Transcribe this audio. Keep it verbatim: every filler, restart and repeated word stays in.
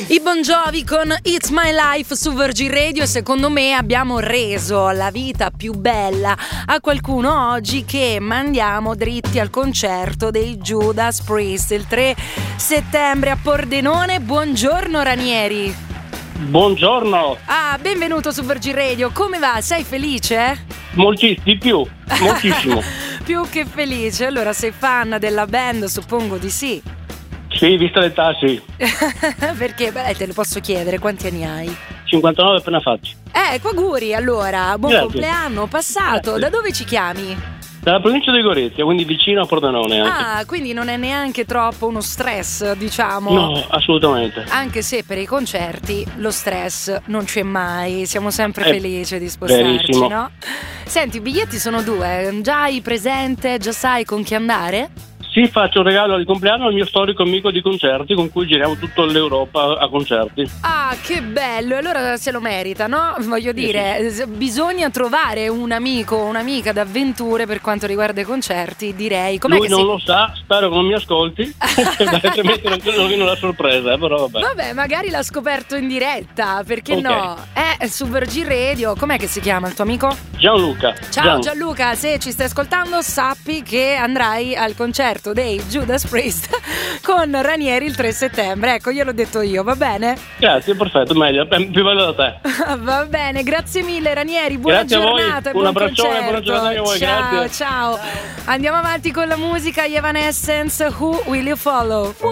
I Bon Jovi con It's My Life su Virgin Radio, e secondo me abbiamo reso la vita più bella a qualcuno oggi che mandiamo dritti al concerto dei Judas Priest il tre settembre a Pordenone. Buongiorno Ranieri. Buongiorno. Ah, benvenuto su Virgin Radio. Come va? Sei felice? Moltissimo, di più, moltissimo. Più che felice. Allora sei fan della band? Suppongo di sì. Sì, vista l'età, sì. Perché? Beh, te lo posso chiedere, quanti anni hai? cinquantanove appena fatti. Eh, auguri allora, buon Grazie. compleanno passato. Grazie. Da dove ci chiami? Dalla provincia di Gorizia, quindi vicino a Pordenone anche. Ah, quindi non è neanche troppo uno stress, diciamo. No, assolutamente. Anche se per i concerti lo stress non c'è mai, siamo sempre È felici di spostarci, verissimo. no? Senti, i biglietti sono due, già hai presente, già sai con chi andare? Sì, faccio un regalo di compleanno al mio storico amico di concerti con cui giriamo tutta l'Europa a concerti. Ah, che bello, allora se lo merita, no? Voglio dire, sì. bisogna trovare un amico o un'amica d'avventure per quanto riguarda i concerti, direi. Com'è Lui che non si... lo sa, spero che non mi ascolti, altrimenti non rovino la sorpresa, però vabbè. Vabbè, magari l'ha scoperto in diretta, perché Ok. no? Eh, su Virgin Radio, com'è che si chiama il tuo amico? Gianluca. Ciao Gian. Gianluca, se ci stai ascoltando sappi che andrai al concerto dei Judas Priest con Ranieri il tre settembre. Ecco, gliel'ho detto io, va bene? Grazie, perfetto, meglio, è più bello da te. Va bene, grazie mille Ranieri, buona Grazie a voi, giornata e un buon abbraccione, concerto. buona giornata anche a voi, ciao, grazie. ciao. Andiamo avanti con la musica, Evanescence, Who Will You Follow?